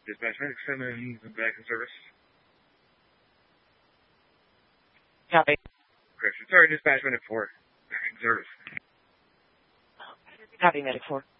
Dispatch Medic 7, back in service. Copy. Correction. Sorry, Dispatch Medic 4, back in service. Copy, Medic 4.